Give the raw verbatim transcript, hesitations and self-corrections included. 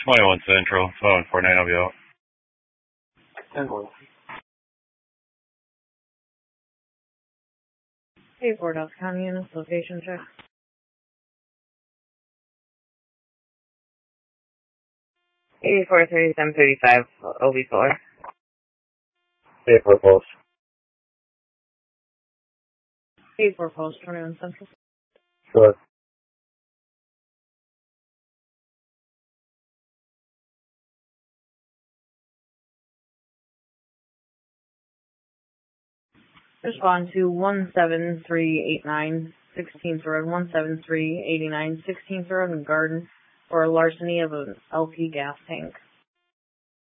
twenty-one Central, phone four nine, I'll be out. ten one. Hey, Fort Dodge County units, location check. eighty-four thirty-seven thirty-five, O B four. eighty-four Post. eighty-four Post, twenty-one Central. Sure. Respond to one seven three eight nine sixteenth Road, one seven three eight nine sixteenth Road in Garden for larceny of an L P gas tank.